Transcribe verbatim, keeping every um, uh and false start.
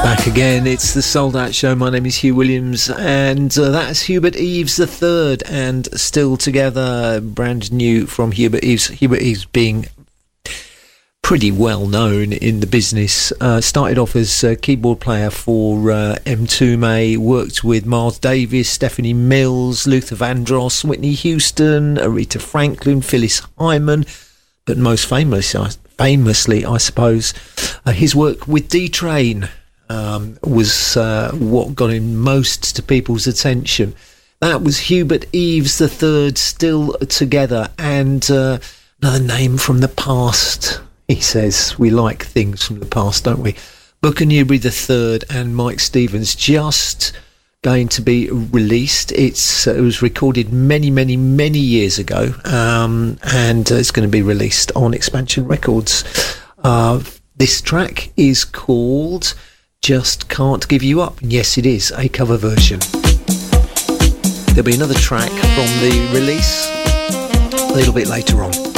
Back again, it's the Sold Out Show. My name is Hugh Williams, and uh, that's Hubert Eaves the Third, and Still Together, brand new from Hubert Eaves. Hubert Eaves being pretty well known in the business. Uh, started off as a keyboard player for uh, M two May, worked with Miles Davis, Stephanie Mills, Luther Vandross, Whitney Houston, Aretha Franklin, Phyllis Hyman, but most famously, famously I suppose, uh, his work with D-Train um, was uh, what got him most to people's attention. That was Hubert Eaves the Third, Still Together, and uh, another name from the past. He says we like things from the past, don't we? Booker Newberry the Third and Mike Stevens, just going to be released. It's uh, it was recorded many, many, many years ago, um, and uh, it's going to be released on Expansion Records. Uh, this track is called Just Can't Give You Up. And yes, it is a cover version. There'll be another track from the release a little bit later on.